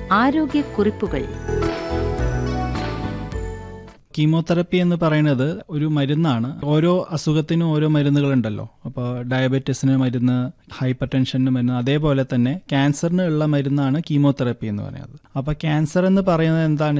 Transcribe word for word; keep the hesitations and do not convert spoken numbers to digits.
ആരോഗ്യക്കുറിപ്പുകൾ. Chemotherapy എന്ന് പറയുന്നത് ഒരു മരുന്നാണ്. ഓരോ അസുഖത്തിനും ഓരോ മരുന്നുകളുണ്ടല്ലോ. അപ്പോൾ ഡയബറ്റീസിന് മരുന്ന്, ഹൈപ്പർ ടെൻഷന് മരുന്ന്, അതേപോലെ തന്നെ ക്യാൻസറിന് ഉള്ള മരുന്നാണ് കീമോതെറപ്പി എന്ന് പറയുന്നത്. അപ്പോൾ ക്യാൻസർ എന്ന് പറയുന്നത് എന്താണ്